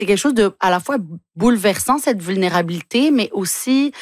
C'est quelque chose de à la fois bouleversant, cette vulnérabilité, mais aussi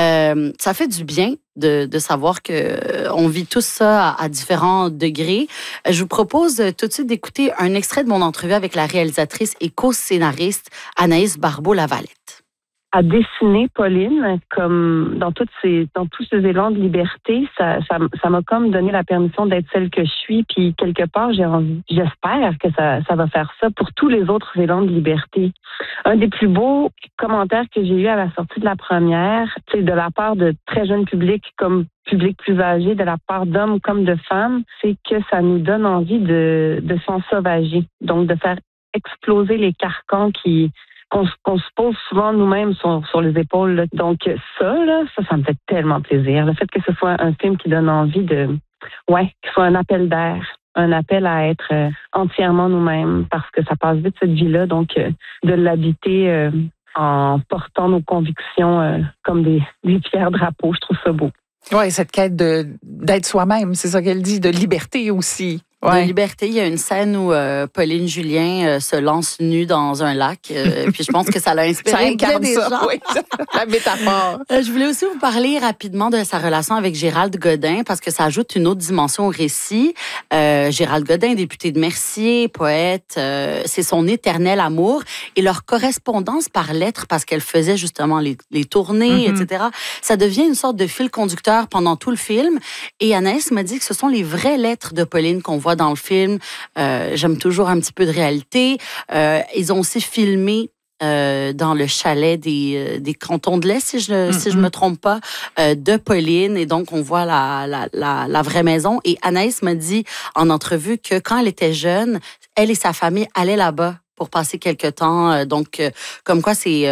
ça fait du bien de savoir qu'on vit tout ça à différents degrés. Je vous propose tout de suite d'écouter un extrait de mon entrevue avec la réalisatrice et co-scénariste Anaïs Barbeau-Lavalette. À dessiner Pauline comme dans tous ces élans de liberté, ça m'a comme donné la permission d'être celle que je suis, puis quelque part j'espère que ça va faire ça pour tous les autres élans de liberté. Un des plus beaux commentaires que j'ai eu à la sortie de la première, c'est de la part de très jeunes publics comme public plus âgé, de la part d'hommes comme de femmes, c'est que ça nous donne envie de s'ensauvager, donc de faire exploser les carcans qu'on se pose souvent nous-mêmes sur les épaules. Là. Donc ça me fait tellement plaisir. Le fait que ce soit un film qui donne envie qu'il soit un appel d'air, un appel à être entièrement nous-mêmes, parce que ça passe vite cette vie-là, donc de l'habiter en portant nos convictions comme des fiers drapeaux, je trouve ça beau. Oui, cette quête d'être soi-même, c'est ça qu'elle dit, de liberté aussi. Ouais. De liberté. Il y a une scène où Pauline Julien se lance nue dans un lac. Puis je pense que ça l'a inspiré plein des gens. Oui, la métaphore. Je voulais aussi vous parler rapidement de sa relation avec Gérald Godin parce que ça ajoute une autre dimension au récit. Gérald Godin, député de Mercier, poète, c'est son éternel amour. Et leur correspondance par lettres, parce qu'elle faisait justement les tournées, etc., ça devient une sorte de fil conducteur pendant tout le film. Et Anaïs m'a dit que ce sont les vraies lettres de Pauline qu'on voit dans le film. J'aime toujours un petit peu de réalité. Ils ont aussi filmé dans le chalet des Cantons de l'Est, si je me trompe pas, de Pauline. Et donc, on voit la vraie maison. Et Anaïs m'a dit en entrevue que quand elle était jeune, elle et sa famille allaient là-bas pour passer quelques temps. Donc, comme quoi c'est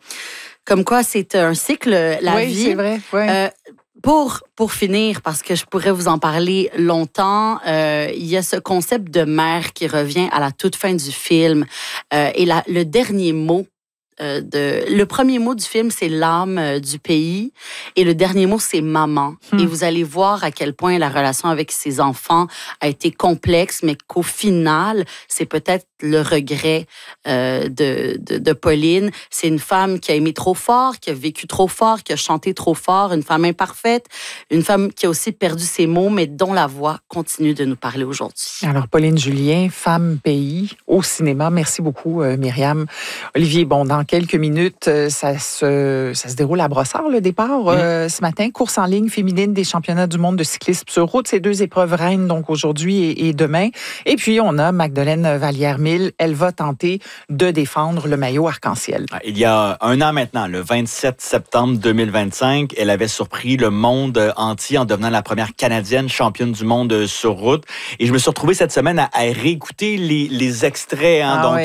un cycle, la vie. Oui, c'est vrai. Ouais. Pour finir, parce que je pourrais vous en parler longtemps, il y a ce concept de mère qui revient à la toute fin du film. Et le dernier mot, le premier mot du film, c'est l'âme du pays. Et le dernier mot, c'est maman. Et vous allez voir à quel point la relation avec ses enfants a été complexe, mais qu'au final, c'est peut-être le regret de Pauline. C'est une femme qui a aimé trop fort, qui a vécu trop fort, qui a chanté trop fort, une femme imparfaite, une femme qui a aussi perdu ses mots, mais dont la voix continue de nous parler aujourd'hui. Alors, Pauline Julien, Femme, pays, au cinéma. Merci beaucoup, Myriam. Olivier, bon, dans quelques minutes, ça se déroule à Brossard, le départ, ce matin. Course en ligne féminine des championnats du monde de cyclisme sur route. Ces deux épreuves reines, donc aujourd'hui et demain. Et puis, on a Magdeleine Vallière-Mille. Elle va tenter de défendre le maillot arc-en-ciel. Il y a un an maintenant, le 27 septembre 2025, elle avait surpris le monde entier en devenant la première Canadienne championne du monde sur route. Et je me suis retrouvé cette semaine à réécouter les extraits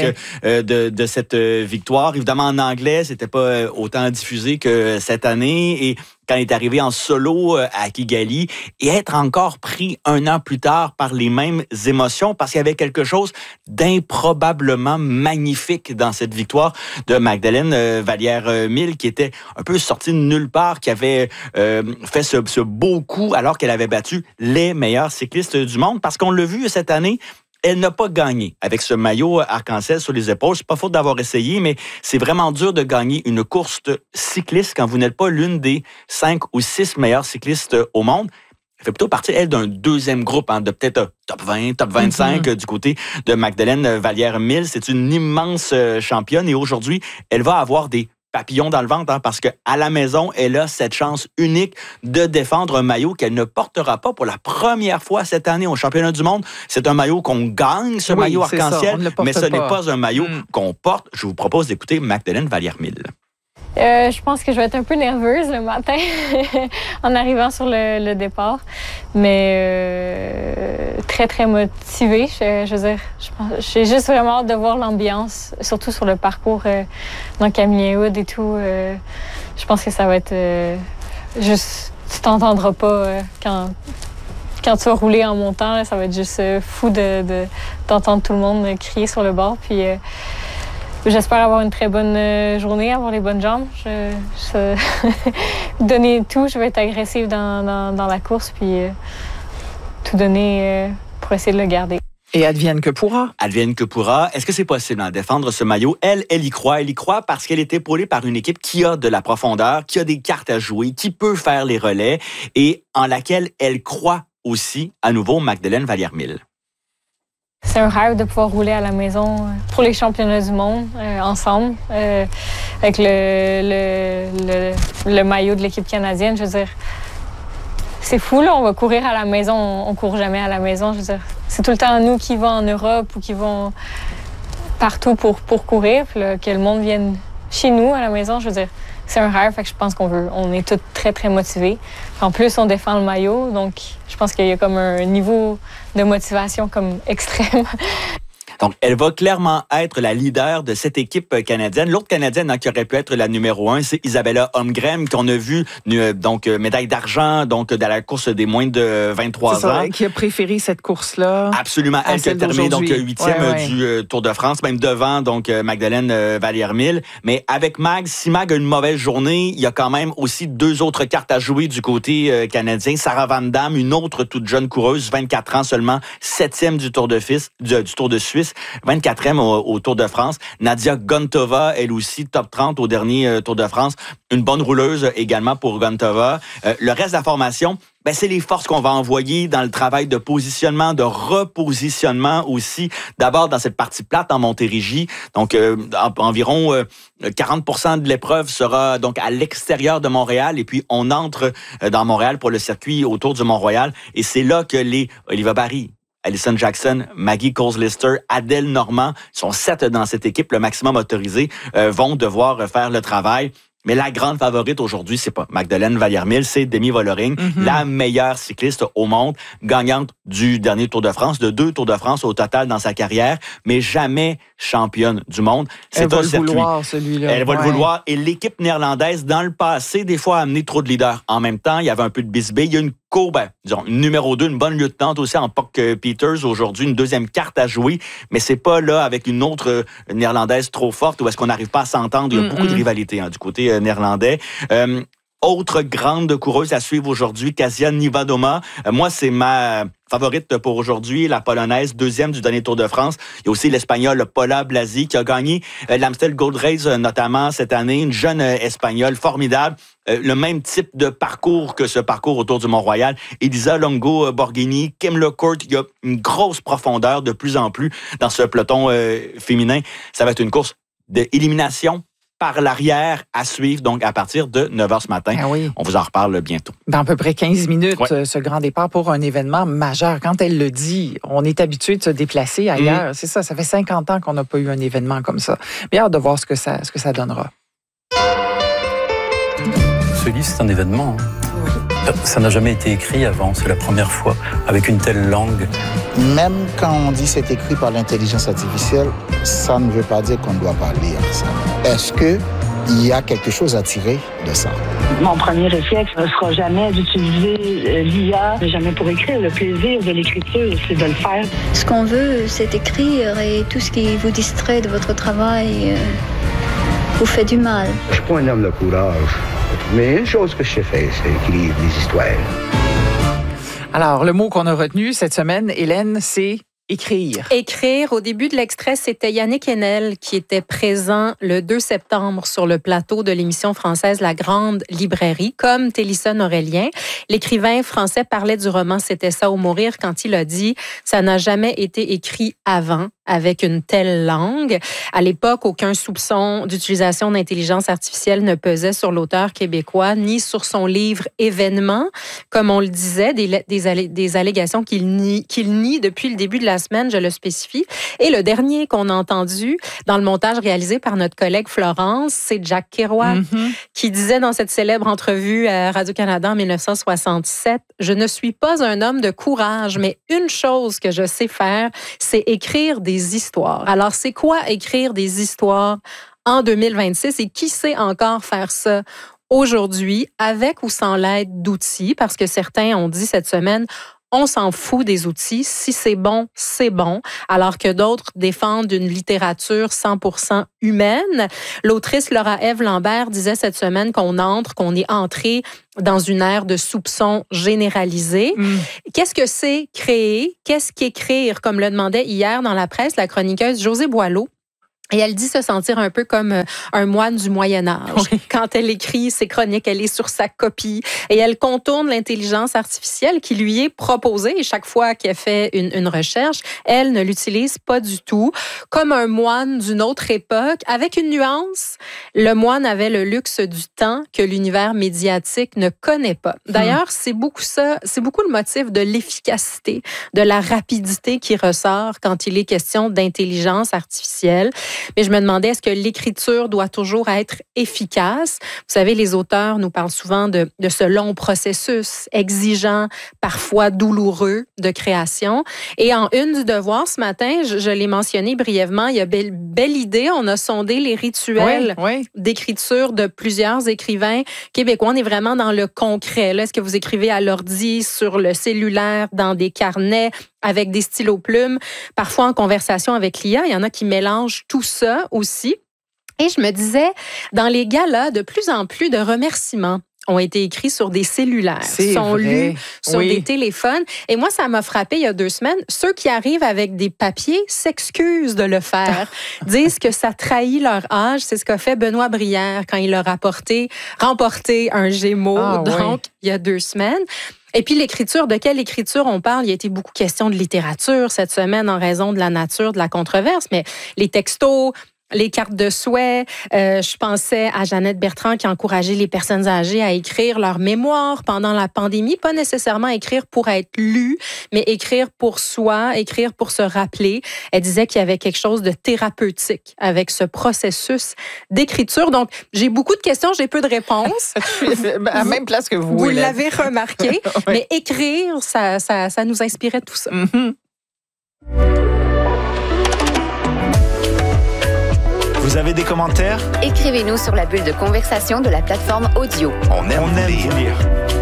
de cette victoire. Évidemment, en anglais, c'était pas autant diffusé que cette année. Et quand elle est arrivée en solo à Kigali, et être encore pris un an plus tard par les mêmes émotions, parce qu'il y avait quelque chose d'improbablement magnifique dans cette victoire de Magdeleine Vallière-Mille, qui était un peu sortie de nulle part, qui avait fait ce beau coup alors qu'elle avait battu les meilleurs cyclistes du monde, parce qu'on l'a vu cette année. Elle n'a pas gagné avec ce maillot arc-en-ciel sur les épaules. C'est pas faute d'avoir essayé, mais c'est vraiment dur de gagner une course cycliste quand vous n'êtes pas l'une des 5 ou 6 meilleures cyclistes au monde. Elle fait plutôt partie, elle, d'un deuxième groupe, de peut-être top 20, top 25 du côté de Magdeleine Vallière-Mille. C'est une immense championne et aujourd'hui, elle va avoir des papillon dans le ventre, parce qu'à la maison, elle a cette chance unique de défendre un maillot qu'elle ne portera pas pour la première fois cette année au championnat du monde. C'est un maillot qu'on gagne, ce maillot arc-en-ciel, mais ce n'est pas un maillot qu'on porte. Je vous propose d'écouter Magdeleine Vallière-Mille. Je pense que je vais être un peu nerveuse le matin en arrivant sur le départ, mais très, très motivée. Je veux dire, j'ai juste vraiment hâte de voir l'ambiance, surtout sur le parcours dans Camillien Wood et tout. Je pense que ça va être juste... Tu t'entendras pas quand tu vas rouler en montant. Là, ça va être juste fou d'entendre tout le monde crier sur le bord. Puis... j'espère avoir une très bonne journée, avoir les bonnes jambes. Donner tout, je vais être agressive dans la course, puis tout donner pour essayer de le garder. Et advienne que pourra. Advienne que pourra. Est-ce que c'est possible de défendre ce maillot? Elle y croit. Elle y croit parce qu'elle est épaulée par une équipe qui a de la profondeur, qui a des cartes à jouer, qui peut faire les relais et en laquelle elle croit aussi, à nouveau, Magdalene Vallière-Mille. C'est un rêve de pouvoir rouler à la maison pour les championnats du monde ensemble, avec le maillot de l'équipe canadienne. Je veux dire, c'est fou, là, on va courir à la maison, on court jamais à la maison. Je veux dire, c'est tout le temps nous qui vont en Europe ou qui vont partout pour courir, puis là, que le monde vienne chez nous à la maison. Je veux dire, c'est un rêve, fait que je pense on est tous très, très motivés. En plus, on défend le maillot, donc je pense qu'il y a comme un niveau de motivation comme extrême. Donc, elle va clairement être la leader de cette équipe canadienne. L'autre Canadienne qui aurait pu être la numéro 1, c'est Isabella Holmgren, qu'on a vu médaille d'argent dans la course des moins de 23 ans. Qui a préféré cette course-là. Absolument. Elle qui a terminé 8e du Tour de France, même devant Magdalene Vallière-Mille. Mais avec Mag, si Mag a une mauvaise journée, il y a quand même aussi 2 autres cartes à jouer du côté canadien. Sarah Van Damme, une autre toute jeune coureuse, 24 ans seulement, 7e du Tour de Suisse. 24e au Tour de France. Nadia Gontova, elle aussi, top 30 au dernier Tour de France. Une bonne rouleuse également pour Gontova. Le reste de la formation, c'est les forces qu'on va envoyer dans le travail de positionnement, de repositionnement aussi. D'abord, dans cette partie plate en Montérégie. Donc, environ 40% de l'épreuve sera donc à l'extérieur de Montréal. Et puis, on entre dans Montréal pour le circuit autour du Mont-Royal. Et c'est là que les Oliva Barry, Alison Jackson, Maggie Coles-Lister, Adèle Normand, sont 7 dans cette équipe, le maximum autorisé, vont devoir faire le travail. Mais la grande favorite aujourd'hui, c'est pas Magdalene Vallière-Mille, c'est Demi Vollering, la meilleure cycliste au monde, gagnante du dernier Tour de France, de 2 Tours de France au total dans sa carrière, mais jamais championne du monde. C'est un circuit. Elle va le vouloir, celui-là. Elle va le vouloir. Et l'équipe néerlandaise, dans le passé, des fois, a amené trop de leaders. En même temps, il y avait un peu de bisbée. Il y a une une numéro 2, une bonne lieutenante aussi en Puck Peters aujourd'hui, une 2e carte à jouer, mais c'est pas là avec une autre néerlandaise trop forte où est-ce qu'on n'arrive pas à s'entendre. Il y a beaucoup de rivalité du côté néerlandais. Autre grande coureuse à suivre aujourd'hui, Kasia Niewiadoma. Moi, c'est ma favorite pour aujourd'hui, la Polonaise, 2e du dernier Tour de France. Il y a aussi l'Espagnole Paula Blasi qui a gagné l'Amstel Gold Race notamment cette année. Une jeune Espagnole formidable. Le même type de parcours que ce parcours autour du Mont-Royal. Elisa Longo Borghini, Kim LeCourt. Il y a une grosse profondeur de plus en plus dans ce peloton féminin. Ça va être une course d'élimination par l'arrière à suivre, donc à partir de 9h ce matin. Ah oui. On vous en reparle bientôt. Dans à peu près 15 minutes, ce grand départ pour un événement majeur. Quand elle le dit, on est habitué de se déplacer ailleurs. C'est ça fait 50 ans qu'on n'a pas eu un événement comme ça. Mais hâte de voir ce que ça donnera. Ce livre, c'est un événement. Ça n'a jamais été écrit avant, c'est la première fois, avec une telle langue. Même quand on dit c'est écrit par l'intelligence artificielle, ça ne veut pas dire qu'on ne doit pas lire ça. Est-ce qu'il y a quelque chose à tirer de ça? Mon premier réflexe ne sera jamais d'utiliser l'IA, jamais pour écrire. Le plaisir de l'écriture, c'est de le faire. Ce qu'on veut, c'est écrire, et tout ce qui vous distrait de votre travail vous fait du mal. Je suis pas un homme de courage. Mais une chose que je sais faire, c'est écrire des histoires. Alors, le mot qu'on a retenu cette semaine, Hélène, c'est écrire. Écrire. Au début de l'extrait, c'était Yannick Enel qui était présent le 2 septembre sur le plateau de l'émission française La Grande Librairie, comme Télison Aurélien. L'écrivain français parlait du roman C'était ça ou mourir quand il a dit « Ça n'a jamais été écrit avant ». Avec une telle langue. À l'époque, aucun soupçon d'utilisation d'intelligence artificielle ne pesait sur l'auteur québécois, ni sur son livre Événements. Comme on le disait, des allégations qu'il nie depuis le début de la semaine, je le spécifie. Et le dernier qu'on a entendu dans le montage réalisé par notre collègue Florence, c'est Jack Kerouac, qui disait dans cette célèbre entrevue à Radio-Canada en 1967, « Je ne suis pas un homme de courage, mais une chose que je sais faire, c'est écrire des histoires. » Alors, c'est quoi écrire des histoires en 2026 et qui sait encore faire ça aujourd'hui avec ou sans l'aide d'outils? Parce que certains ont dit cette semaine, on s'en fout des outils. Si c'est bon, c'est bon. Alors que d'autres défendent une littérature 100% humaine. L'autrice Laura-Ève Lambert disait cette semaine qu'on est entré dans une ère de soupçons généralisés. Qu'est-ce que c'est créer? Qu'est-ce qu'écrire? Comme le demandait hier dans la presse la chroniqueuse Josée Boileau. Et elle dit se sentir un peu comme un moine du Moyen-Âge. Oui. Quand elle écrit ses chroniques, elle est sur sa copie et elle contourne l'intelligence artificielle qui lui est proposée. Et chaque fois qu'elle fait une recherche, elle ne l'utilise pas du tout. Comme un moine d'une autre époque, avec une nuance, le moine avait le luxe du temps que l'univers médiatique ne connaît pas. D'ailleurs, c'est beaucoup le motif de l'efficacité, de la rapidité qui ressort quand il est question d'intelligence artificielle. Mais je me demandais, est-ce que l'écriture doit toujours être efficace? Vous savez, les auteurs nous parlent souvent de ce long processus exigeant, parfois douloureux de création. Et en une du Devoir ce matin, je l'ai mentionné brièvement, il y a belle idée, on a sondé les rituels d'écriture de plusieurs écrivains québécois. On est vraiment dans le concret. Là, est-ce que vous écrivez à l'ordi, sur le cellulaire, dans des carnets, avec des stylos plumes, parfois en conversation avec l'IA? Il y en a qui mélangent tout ça aussi. Et je me disais, dans les galas, de plus en plus de remerciements ont été écrits sur des cellulaires, sont lus sur des téléphones. Et moi, ça m'a frappé il y a 2 semaines. Ceux qui arrivent avec des papiers s'excusent de le faire, disent que ça trahit leur âge. C'est ce qu'a fait Benoît Brière quand il a remporté un Gémeaux, il y a 2 semaines. Et puis l'écriture, de quelle écriture on parle? Il y a été beaucoup question de littérature cette semaine en raison de la nature de la controverse, mais les textos, les cartes de souhait. Je pensais à Jeannette Bertrand qui encourageait les personnes âgées à écrire leurs mémoires pendant la pandémie. Pas nécessairement écrire pour être lu, mais écrire pour soi, écrire pour se rappeler. Elle disait qu'il y avait quelque chose de thérapeutique avec ce processus d'écriture. Donc, j'ai beaucoup de questions, j'ai peu de réponses. Je suis à la même place que vous. Vous l'avez remarqué. Mais écrire, ça nous inspirait tout ça. Vous avez des commentaires? Écrivez-nous sur la bulle de conversation de la plateforme audio. On aime vous lire.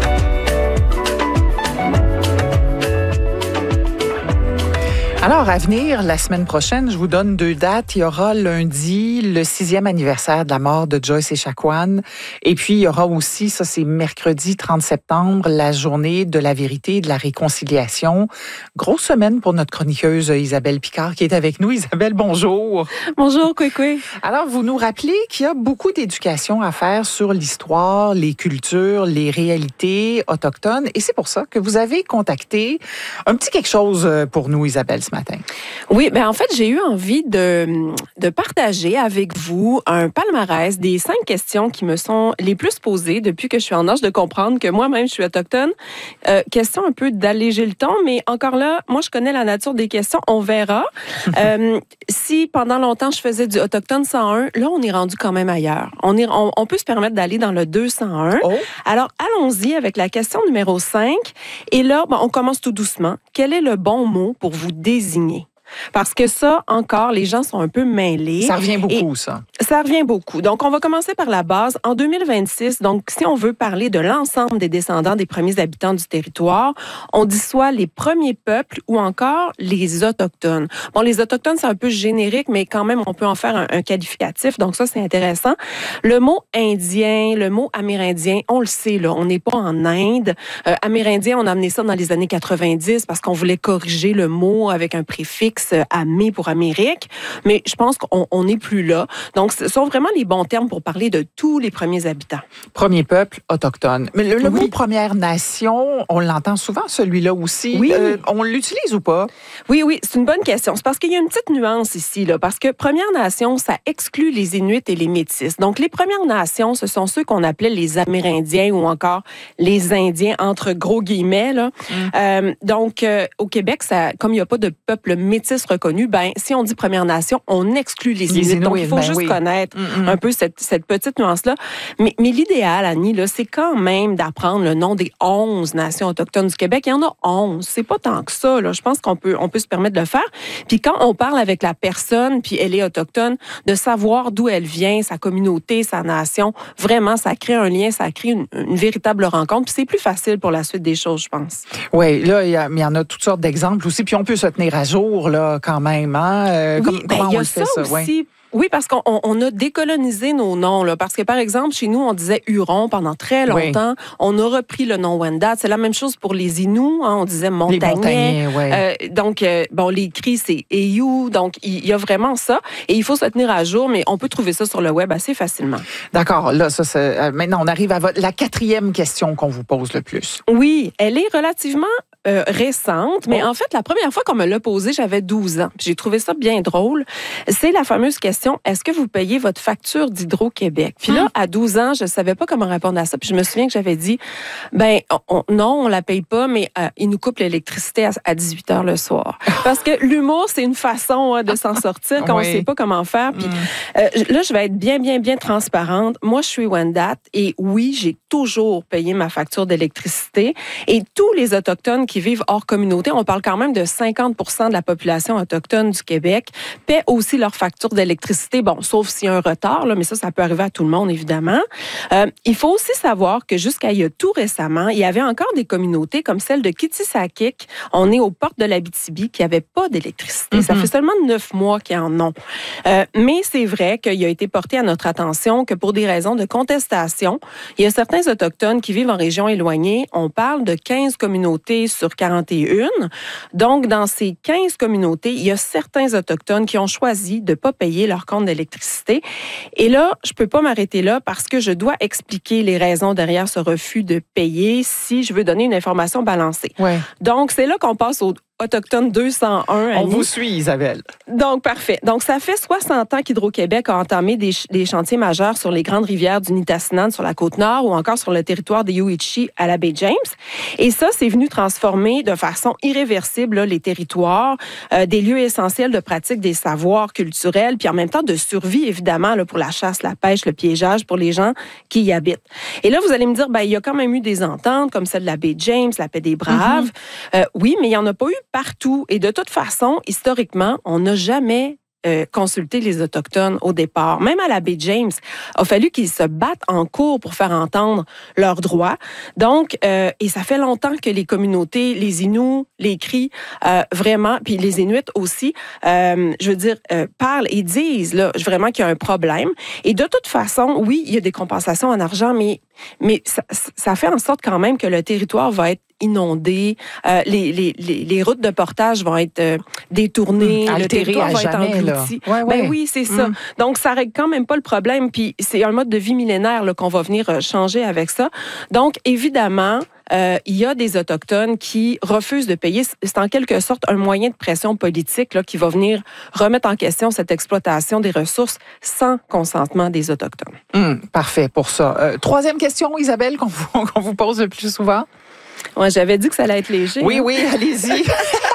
Alors, à venir, la semaine prochaine, je vous donne 2 dates. Il y aura lundi le 6e anniversaire de la mort de Joyce Echaquan. Et puis, il y aura aussi, ça c'est mercredi 30 septembre, la journée de la vérité et de la réconciliation. Grosse semaine pour notre chroniqueuse Isabelle Picard qui est avec nous. Isabelle, bonjour. Bonjour, Kwekwe. Alors, vous nous rappelez qu'il y a beaucoup d'éducation à faire sur l'histoire, les cultures, les réalités autochtones. Et c'est pour ça que vous avez contacté un petit quelque chose pour nous, Isabelle, matin. Oui, ben en fait, j'ai eu envie de partager avec vous un palmarès des 5 questions qui me sont les plus posées depuis que je suis en âge de comprendre que moi-même, je suis autochtone. Question un peu d'alléger le ton, mais encore là, moi, je connais la nature des questions. On verra. Si pendant longtemps, je faisais du Autochtone 101, là, on est rendu quand même ailleurs. On peut se permettre d'aller dans le 201. Oh. Alors, allons-y avec la question numéro 5. Et là, on commence tout doucement. Quel est le bon mot pour vous désigner? Parce que ça, encore, les gens sont un peu mêlés. Ça revient beaucoup, ça. Ça revient beaucoup. Donc, on va commencer par la base. En 2026, donc, si on veut parler de l'ensemble des descendants des premiers habitants du territoire, on dit soit les premiers peuples ou encore les Autochtones. Bon, les Autochtones, c'est un peu générique, mais quand même, on peut en faire un qualificatif. Donc, ça, c'est intéressant. Le mot indien, le mot amérindien, on le sait, là, on n'est pas en Inde. Amérindien, on a amené ça dans les années 90 parce qu'on voulait corriger le mot avec un préfixe Amé pour Amérique, mais je pense qu'on n'est plus là. Donc, ce sont vraiment les bons termes pour parler de tous les premiers habitants. Premier peuple autochtone. Mais le mot Première Nation, on l'entend souvent, celui-là aussi. Oui. On l'utilise ou pas? Oui, c'est une bonne question. C'est parce qu'il y a une petite nuance ici, là, parce que Première Nation, ça exclut les Inuits et les Métis. Donc, les Premières Nations, ce sont ceux qu'on appelait les Amérindiens ou encore les Indiens, entre gros guillemets. Là. Donc, au Québec, comme il n'y a pas de peuple métis reconnu, si on dit Première Nation, on exclut les Inuits. Donc, il faut juste connaître reconnaître un peu cette petite nuance-là. Mais l'idéal, Annie, là, c'est quand même d'apprendre le nom des 11 nations autochtones du Québec. Il y en a 11. C'est pas tant que ça, là. Je pense qu'on peut se permettre de le faire. Puis quand on parle avec la personne, puis elle est autochtone, de savoir d'où elle vient, sa communauté, sa nation, vraiment, ça crée un lien, ça crée une véritable rencontre. Puis c'est plus facile pour la suite des choses, je pense. Oui, là, il y en a toutes sortes d'exemples aussi. Puis on peut se tenir à jour, là, quand même. Hein? Comment on le fait, ça? Aussi. Oui, parce qu'on a décolonisé nos noms. Là, parce que, par exemple, chez nous, on disait Huron pendant très longtemps. Oui. On a repris le nom Wendat. C'est la même chose pour les Inuits. Hein, on disait Montagnais. Donc, les Cris, c'est Eyu. Donc, il y a vraiment ça. Et il faut se tenir à jour, mais on peut trouver ça sur le web assez facilement. D'accord. Là, maintenant, on arrive à la 4e question qu'on vous pose le plus. Oui, elle est relativement récente, mais en fait, la première fois qu'on me l'a posée, j'avais 12 ans. J'ai trouvé ça bien drôle. C'est la fameuse question, est-ce que vous payez votre facture d'Hydro-Québec? Puis là, à 12 ans, je ne savais pas comment répondre à ça. Puis je me souviens que j'avais dit, non, on la paye pas, mais ils nous coupent l'électricité à 18 h le soir. Parce que l'humour, c'est une façon de s'en sortir quand on ne sait pas comment faire. Puis là, je vais être bien transparente. Moi, je suis Wendat et oui, j'ai toujours payé ma facture d'électricité. Et tous les Autochtones qui vivent hors communauté, on parle quand même de 50 % de la population autochtone du Québec, paient aussi leur facture d'électricité, bon, sauf s'il y a un retard, là, mais ça peut arriver à tout le monde, évidemment. Il faut aussi savoir que jusqu'à il y a tout récemment, il y avait encore des communautés comme celle de Kitsisakik, on est aux portes de l'Abitibi, qui n'avaient pas d'électricité. Ça fait seulement 9 mois qu'ils en ont. Mais c'est vrai qu'il a été porté à notre attention que pour des raisons de contestation, il y a certains Autochtones qui vivent en région éloignée. On parle de 15 communautés sur 41. Donc, dans ces 15 communautés, il y a certains Autochtones qui ont choisi de ne pas payer leur compte d'électricité. Et là, je ne peux pas m'arrêter là parce que je dois expliquer les raisons derrière ce refus de payer si je veux donner une information balancée. Ouais. Donc, c'est là qu'on passe au Autochtone 201. On vous suit, Isabelle. Donc, parfait. Donc, ça fait 60 ans qu'Hydro-Québec a entamé des chantiers majeurs sur les grandes rivières du Nitassinan sur la Côte-Nord ou encore sur le territoire des Yuichi à la baie James. Et ça, c'est venu transformer de façon irréversible là, les territoires, des lieux essentiels de pratique des savoirs culturels, puis en même temps de survie, évidemment, là, pour la chasse, la pêche, le piégeage, pour les gens qui y habitent. Et là, vous allez me dire, il y a quand même eu des ententes, comme celle de la baie James, la paix des Braves. Oui, mais il n'y en a pas eu partout. Et de toute façon, historiquement, on n'a jamais consulté les Autochtones au départ. Même à la baie James, il a fallu qu'ils se battent en cours pour faire entendre leurs droits. Donc, et ça fait longtemps que les communautés, les Inuits, les Cris, vraiment, puis les Inuits aussi, parlent et disent là, vraiment qu'il y a un problème. Et de toute façon, oui, il y a des compensations en argent, mais ça fait en sorte quand même que le territoire va être inondé, les routes de portage vont être détournées, le territoire va être englouti. Oui, c'est ça. Donc, ça règle quand même pas le problème, puis c'est un mode de vie millénaire là, qu'on va venir changer avec ça. Donc, évidemment, il y a des Autochtones qui refusent de payer. C'est en quelque sorte un moyen de pression politique là, qui va venir remettre en question cette exploitation des ressources sans consentement des Autochtones. Parfait pour ça. 3e question, Isabelle, qu'on vous pose le plus souvent. Ouais, j'avais dit que ça allait être léger. Oui, allez-y.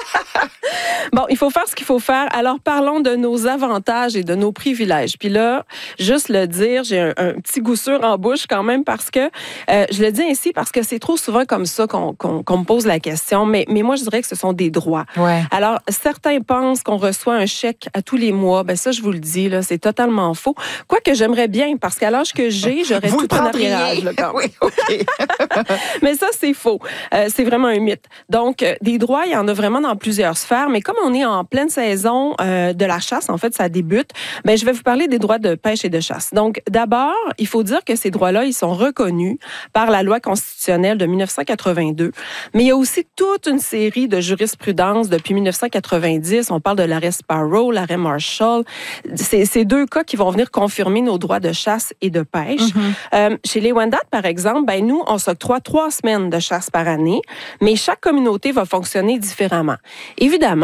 Bon, il faut faire ce qu'il faut faire. Alors, parlons de nos avantages et de nos privilèges. Puis là, juste le dire, j'ai un petit goussure en bouche quand même parce que, je le dis ainsi parce que c'est trop souvent comme ça qu'on me pose la question, mais moi, je dirais que ce sont des droits. Ouais. Alors, certains pensent qu'on reçoit un chèque à tous les mois. Ben ça, je vous le dis, là, c'est totalement faux. Quoique j'aimerais bien, parce qu'à l'âge que j'ai, j'aurais tout un arriérage. Oui, OK. Mais ça, c'est faux. C'est vraiment un mythe. Donc, des droits, il y en a vraiment dans plusieurs sphères, mais comme on est en pleine saison de la chasse, en fait, ça débute, je vais vous parler des droits de pêche et de chasse. Donc, d'abord, il faut dire que ces droits-là, ils sont reconnus par la loi constitutionnelle de 1982, mais il y a aussi toute une série de jurisprudences depuis 1990. On parle de l'arrêt Sparrow, l'arrêt Marshall. C'est 2 cas qui vont venir confirmer nos droits de chasse et de pêche. Chez les Wendat, par exemple, nous, on s'octroie 3 semaines de chasse par année, mais chaque communauté va fonctionner différemment. Évidemment,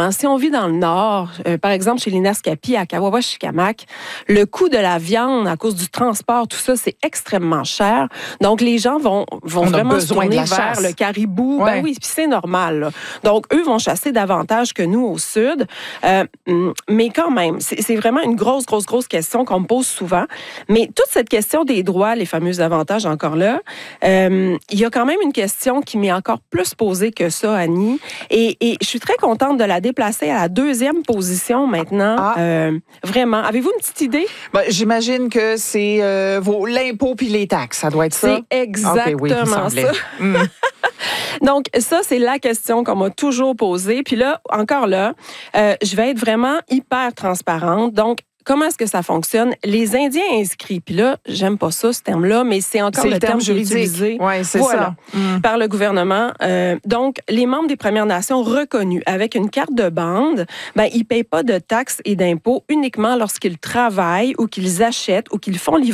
évidemment, si on vit dans le Nord, par exemple chez les Naskapi, à Kawawa-Shikamak, le coût de la viande à cause du transport, tout ça, c'est extrêmement cher. Donc, les gens vont vraiment se tourner vers le caribou. Ouais. Ben oui, puis c'est normal. Là. Donc, eux vont chasser davantage que nous au Sud. Mais quand même, c'est vraiment une grosse question qu'on me pose souvent. Mais toute cette question des droits, les fameux avantages encore là, il y a quand même une question qui m'est encore plus posée que ça, Annie. Et je suis très contente de la déplacer à la 2e position maintenant. Vraiment. Avez-vous une petite idée? Ben, j'imagine que c'est l'impôt puis les taxes. Ça doit être ça? C'est exactement ça. Donc, ça, c'est la question qu'on m'a toujours posée. Puis là, encore là, je vais être vraiment hyper transparente. Donc, comment est-ce que ça fonctionne? Les Indiens inscrits, puis là, j'aime pas ça, ce terme-là, mais c'est encore le terme juridique utilisé c'est ça. Par le gouvernement. Donc, les membres des Premières Nations reconnus avec une carte de bande, ben, ils payent pas de taxes et d'impôts uniquement lorsqu'ils travaillent ou qu'ils achètent ou qu'ils font livrer